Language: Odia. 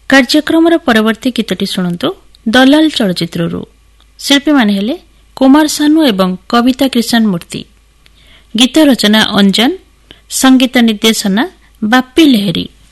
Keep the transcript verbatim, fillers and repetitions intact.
କାର୍ଯ୍ୟକ୍ରମର ପରବର୍ତ୍ତୀ ଗୀତଟି ଶୁଣନ୍ତୁ ଦଲାଲ ଚଳଚ୍ଚିତ୍ରରୁ। ଶିଳ୍ପୀମାନେ ହେଲେ କୁମାର ସାନୁ ଏବଂ କବିତା କ୍ରିଷନ୍ ମୂର୍ତ୍ତି। ଗୀତ ରଚନା ଅଞ୍ଜନ, ସଙ୍ଗୀତ ନିର୍ଦ୍ଦେଶନା ବାପି ଲେହେରୀ।